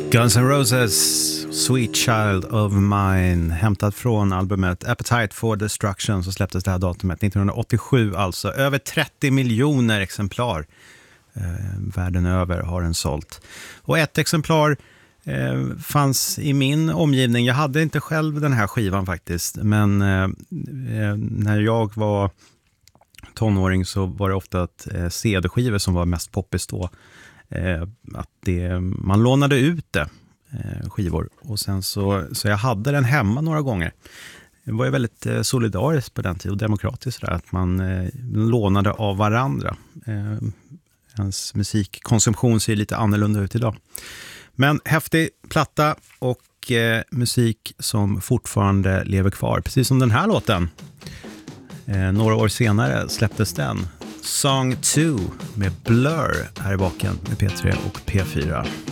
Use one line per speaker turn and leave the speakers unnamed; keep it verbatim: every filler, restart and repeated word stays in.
Guns N' Roses, Sweet Child of Mine, hämtat från albumet Appetite for Destruction, så släpptes det här datumet nittonhundraåttiosju, alltså över trettio miljoner exemplar eh, världen över har den sålt. Och ett exemplar eh, fanns i min omgivning. Jag hade inte själv den här skivan faktiskt, men eh, när jag var tonåring så var det ofta att eh, C D-skivor som var mest poppis då. Eh, att det, man lånade ut det, eh, skivor, och sen så, så jag hade den hemma några gånger. Det var ju väldigt eh, solidariskt på den tiden och demokratiskt där, att man eh, lånade av varandra. Eh, ens musikkonsumtion ser lite annorlunda ut idag. Men häftig platta och eh, musik som fortfarande lever kvar, precis som den här låten. Eh, några år senare släpptes den. Song två med Blur här i baken med P tre och P fyra.